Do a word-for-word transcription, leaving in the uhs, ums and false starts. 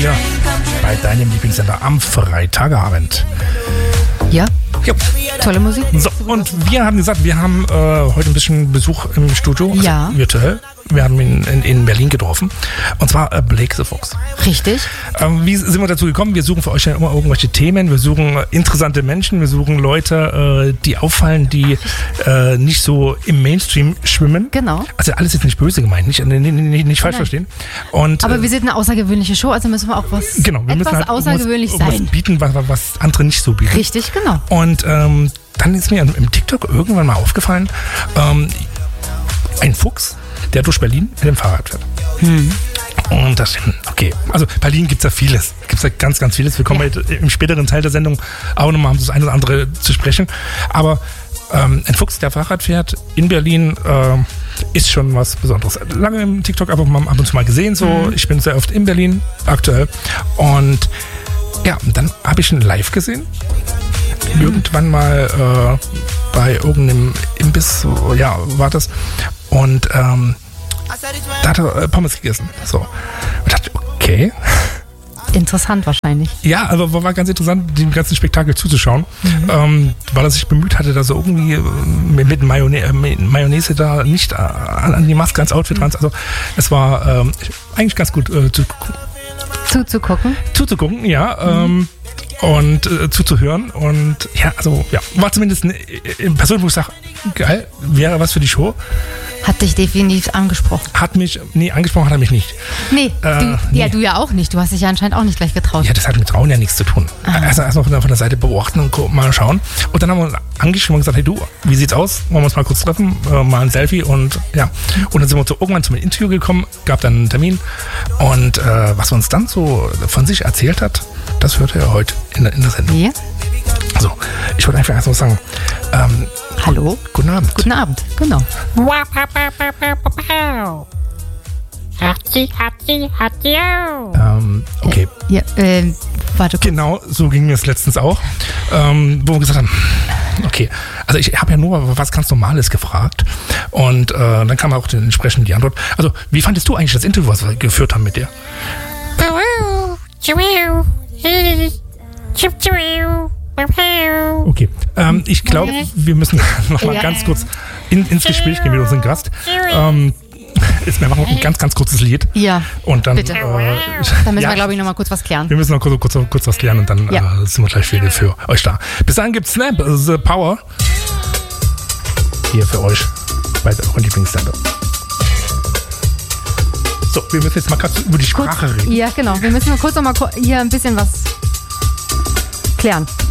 hier bei deinem Lieblingssender am Freitagabend. Ja. Jo. Tolle Musik. So, und wir haben gesagt, wir haben äh, heute ein bisschen Besuch im Studio, also ja. virtuell. Wir haben ihn in, in Berlin getroffen. Und zwar äh, Blake the Fox. Richtig. Ähm, wie sind wir dazu gekommen? Wir suchen für euch ja immer irgendwelche Themen. Wir suchen äh, interessante Menschen. Wir suchen Leute, äh, die auffallen, die äh, nicht so im Mainstream schwimmen. Genau. Also alles jetzt nicht böse gemeint, nicht, nicht, nicht, nicht falsch Nein. verstehen. Und, Aber äh, wir sind eine außergewöhnliche Show, also müssen wir auch was, genau, wir etwas müssen halt außergewöhnlich irgendwas, sein. irgendwas bieten, was, was andere nicht so bieten. Richtig, genau. Und ähm, dann ist mir im TikTok irgendwann mal aufgefallen, ähm, ein Fuchs, der durch Berlin mit dem Fahrrad fährt. Hm. Und das, okay, also Berlin gibt es ja vieles, gibt es ja ganz, ganz vieles. Wir kommen ja. im späteren Teil der Sendung auch nochmal um das eine oder andere zu sprechen. Aber ähm, ein Fuchs, der Fahrrad fährt in Berlin, äh, ist schon was Besonderes. Lange im TikTok ab und zu mal gesehen, so. Mhm. Ich bin sehr oft in Berlin aktuell. Und ja, dann habe ich ihn live gesehen. Mhm. Irgendwann mal äh, bei irgendeinem Imbiss, so, ja, war das. Und ähm, da hat er äh, Pommes gegessen. So. Und dachte, okay. Interessant wahrscheinlich. Ja, also war ganz interessant, dem ganzen Spektakel zuzuschauen, mhm. ähm, weil er sich bemüht hatte, da so irgendwie mit, mit Mayonnaise, Mayonnaise da nicht an, an die Maske, ans Outfit mhm. ran. Also es war ähm, eigentlich ganz gut äh, zu, zuzugucken. Zuzugucken, ja. Mhm. Ähm, und äh, zuzuhören. Und ja, also ja, war zumindest eine, eine Person, wo ich sage, geil, wäre was für die Show. Hat dich definitiv angesprochen. Hat mich, nee, angesprochen hat er mich nicht. Nee, äh, du, nee. ja, du ja auch nicht. Du hast dich ja anscheinend auch nicht gleich getraut. Ja, das hat mit Trauen ja nichts zu tun. Aha. Also erst mal von der, von der Seite beobachten und gucken, mal schauen. Und dann haben wir uns angeschrieben und gesagt, hey du, wie sieht's aus? Wollen wir uns mal kurz treffen? Äh, mal ein Selfie und ja. Und dann sind wir so irgendwann zum Interview gekommen, gab dann einen Termin. Und äh, was er uns dann so von sich erzählt hat, das hört ihr heute in der, in der Sendung. Ja. So, ich wollte einfach erst mal sagen, ähm, hallo? Guten Abend. Guten Abend, genau. Ähm, okay. Ja, äh, warte kurz. Genau, so ging mir es letztens auch, ähm, wo wir gesagt haben, okay, also ich habe ja nur was ganz Normales gefragt und äh, dann kam auch entsprechend die Antwort. Also, wie fandest du eigentlich das Interview, was wir geführt haben mit dir? Okay, ähm, ich glaube, wir müssen noch mal ganz kurz in, ins Gespräch gehen mit unserem Gast. Ähm, Jetzt, wir machen ein ganz, ganz kurzes Lied. Ja, und dann, bitte. Äh, dann müssen ja, wir, glaube ich, noch mal kurz was klären. Wir müssen noch kurz, kurz, kurz was klären und dann ja. äh, sind wir gleich wieder für euch da. Bis dahin gibt's Snap, The Power. Hier für euch bei euren Lieblingssender. So, wir müssen jetzt mal kurz über die Sprache kurz, reden. Ja, genau. Wir müssen nur kurz noch mal hier ein bisschen was klären.